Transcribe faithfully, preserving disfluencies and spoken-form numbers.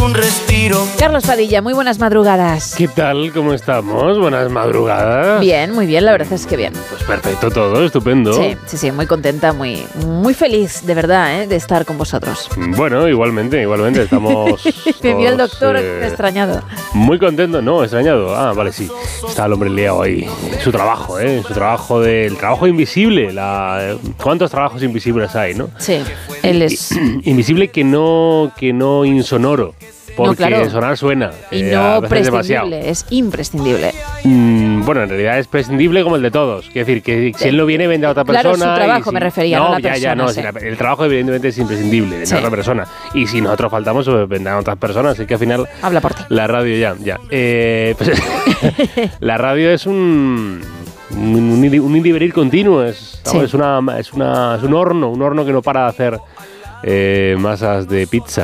un respiro. Carlos Padilla, muy buenas madrugadas. ¿Qué tal? ¿Cómo estamos? Buenas madrugadas. Bien, muy bien, la verdad es que bien. Pues perfecto todo, estupendo. Sí, sí, sí, muy contenta, muy, muy feliz, de verdad, ¿eh? de estar con vosotros. Bueno, igualmente, igualmente, estamos... Me vio el doctor eh, extrañado. Muy contento, no, extrañado. Ah, vale, sí. Está el hombre liado ahí. Su trabajo, ¿eh? Su trabajo del trabajo invisible. La, ¿Cuántos trabajos invisibles hay, no? Sí, él es... Invisible que no, que no insonoro. Porque no, claro. sonar suena. Y eh, no prescindible, demasiado. es imprescindible. Mm, bueno, en realidad es prescindible como el de todos. Quiero decir, que si él no viene, vende a otra persona. Claro, su trabajo si, me refería, no, no a la ya, persona. ya, no, sí. si la, el trabajo evidentemente es imprescindible, de sí. otra persona. Y si nosotros faltamos, pues vendrán otras personas. Así que al final... Habla por ti. La radio ya, ya. Eh, pues, la radio es un... Un, un, un individir continuo, es, sí. es, una, es, una, es un horno, un horno que no para de hacer eh, masas de pizza.